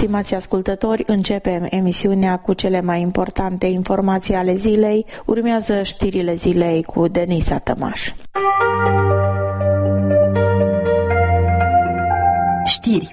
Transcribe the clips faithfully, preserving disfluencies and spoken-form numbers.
Stimați ascultători, începem emisiunea cu cele mai importante informații ale zilei. Urmează știrile zilei cu Denisa Tămaș. Știri.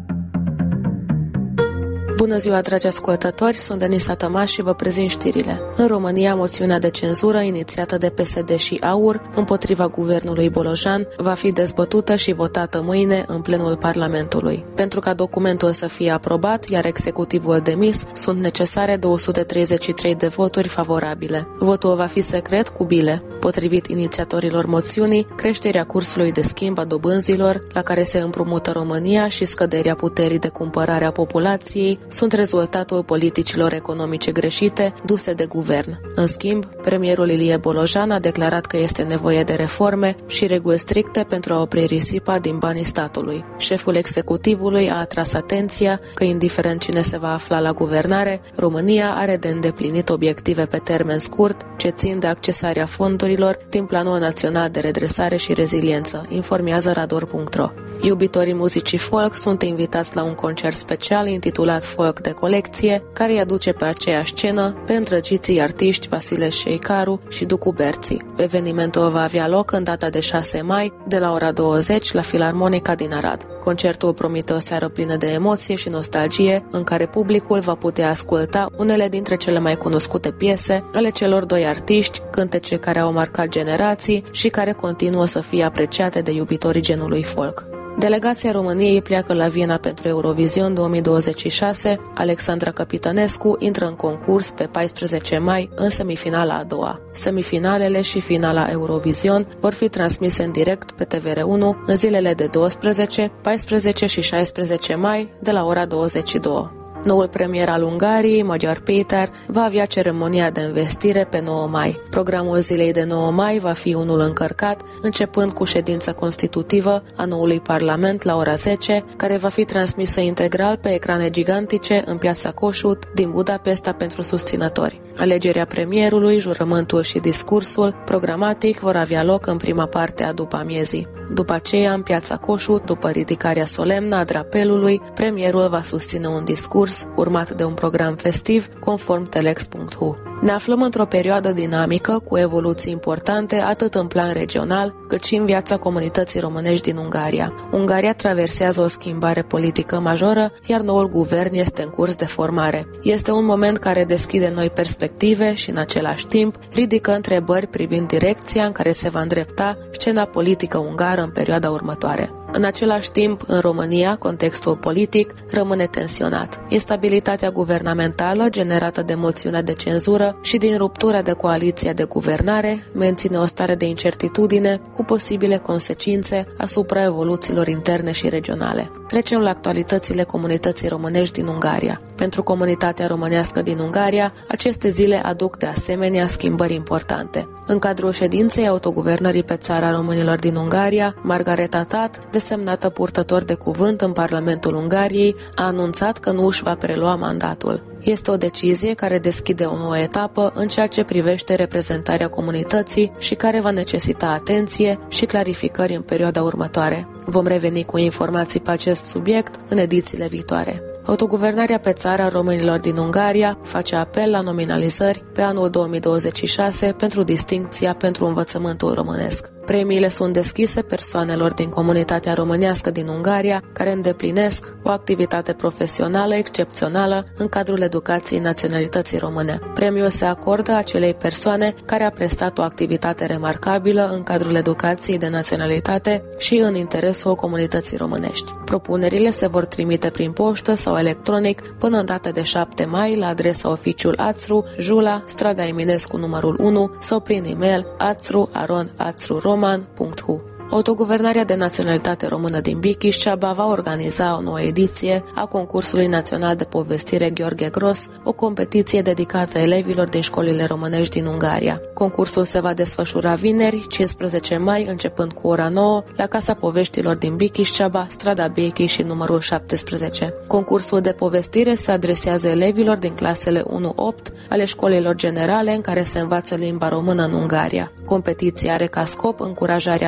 Bună ziua, dragi ascultători, sunt Denisa Tămaș și vă prezint știrile. În România, moțiunea de cenzură inițiată de P S D și AUR împotriva guvernului Bolojan va fi dezbătută și votată mâine în plenul Parlamentului. Pentru ca documentul să fie aprobat, iar executivul demis, sunt necesare două sute treizeci și trei de voturi favorabile. Votul va fi secret cu bile. Potrivit inițiatorilor moțiunii, creșterea cursului de schimb a dobânzilor, la care se împrumută România, și scăderea puterii de cumpărare a populației sunt rezultatul politicilor economice greșite duse de guvern. În schimb, premierul Ilie Bolojan a declarat că este nevoie de reforme și reguli stricte pentru a opri risipa din banii statului. Șeful executivului a atras atenția că, indiferent cine se va afla la guvernare, România are de îndeplinit obiective pe termen scurt ce țin de accesarea fondurilor din Planul Național de Redresare și Reziliență, informează rador punct ro. Iubitorii muzicii folk sunt invitați la un concert special intitulat Folk de colecție, care îi aduce pe aceeași scenă pe îndrăgiții artiști Vasile Șeicaru și Ducu Berții. Evenimentul va avea loc în data de șase mai, de la ora douăzeci, la Filarmonica din Arad. Concertul promite o seară plină de emoție și nostalgie, în care publicul va putea asculta unele dintre cele mai cunoscute piese ale celor doi artiști, cântece care au marcat generații și care continuă să fie apreciate de iubitorii genului folk. Delegația României pleacă la Viena pentru Eurovision două mii douăzeci și șase. Alexandra Capitănescu intră în concurs pe paisprezece mai în semifinala a doua. Semifinalele și finala Eurovision vor fi transmise în direct pe T V R unu în zilele de doisprezece, paisprezece și șaisprezece mai de la ora douăzeci și două. Noul premier al Ungariei, Magyar Péter, va avea ceremonia de învestire pe nouă mai. Programul zilei de nouă mai va fi unul încărcat, începând cu ședința constitutivă a noului parlament la ora zece, care va fi transmisă integral pe ecrane gigantice în piața Kossuth din Budapesta pentru susținători. Alegerea premierului, jurământul și discursul programatic vor avea loc în prima parte a după amiezii. După aceea, în piața Kossuth, după ridicarea solemnă a drapelului, premierul va susține un discurs urmat de un program festiv, conform telex punct hu. Ne aflăm într-o perioadă dinamică, cu evoluții importante atât în plan regional, cât și în viața comunității românești din Ungaria. Ungaria traversează o schimbare politică majoră, iar noul guvern este în curs de formare. Este un moment care deschide noi perspective și, în același timp, ridică întrebări privind direcția în care se va îndrepta scena politică ungară în perioada următoare. În același timp, în România, contextul politic rămâne tensionat. Instabilitatea guvernamentală, generată de moțiunea de cenzură și din ruptura de coaliția de guvernare, menține o stare de incertitudine cu posibile consecințe asupra evoluțiilor interne și regionale. Trecem la actualitățile comunității românești din Ungaria. Pentru comunitatea românească din Ungaria, aceste zile aduc de asemenea schimbări importante. În cadrul ședinței autoguvernării pe țara românilor din Ungaria, Margareta Tat, desemnată purtător de cuvânt în Parlamentul Ungariei, a anunțat că nu își va prelua mandatul. Este o decizie care deschide o nouă etapă în ceea ce privește reprezentarea comunității și care va necesita atenție și clarificări în perioada următoare. Vom reveni cu informații pe acest subiect în edițiile viitoare. Autoguvernarea pe țara românilor din Ungaria face apel la nominalizări pe anul două mii douăzeci și șase pentru distincția pentru învățământul românesc. Premiile sunt deschise persoanelor din comunitatea românească din Ungaria care îndeplinesc o activitate profesională excepțională în cadrul educației naționalității române. Premiul se acordă acelei persoane care a prestat o activitate remarcabilă în cadrul educației de naționalitate și în interesul comunității românești. Propunerile se vor trimite prin poștă sau electronic până în data de șapte mai la adresa oficiul Ațru, Jula, strada Eminescu numărul unu sau prin e-mail ațru aron ațru roman punct hu. Autoguvernarea de naționalitate română din Bikișceaba va organiza o nouă ediție a concursului național de povestire Gheorghe Gros, o competiție dedicată elevilor din școlile românești din Ungaria. Concursul se va desfășura vineri, cincisprezece mai, începând cu ora nouă, la Casa Poveștilor din Bikișceaba, strada Bechii și numărul șaptesprezece. Concursul de povestire se adresează elevilor din clasele unu opt ale școlilor generale în care se învață limba română în Ungaria. Competiția are ca scop încurajarea lecturii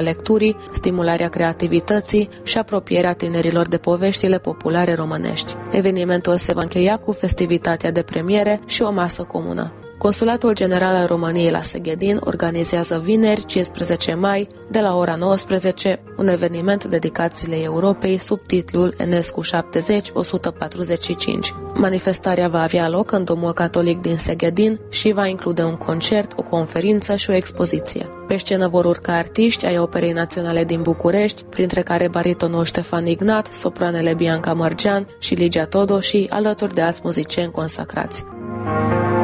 culturii, stimularea creativității și apropierea tinerilor de poveștile populare românești. Evenimentul se va încheia cu festivitatea de premiere și o masă comună. Consulatul General al României la Seghedin organizează vineri, cincisprezece mai, de la ora nouăsprezece, un eveniment dedicat Zilei Europei sub titlul Enescu șaptezeci o sută patruzeci și cinci. Manifestarea va avea loc în Domul Catolic din Seghedin și va include un concert, o conferință și o expoziție. Pe scenă vor urca artiști ai Operei Naționale din București, printre care baritonul Ștefan Ignat, sopranele Bianca Mărgean și Ligia Todoși, alături de alți muzicieni consacrați.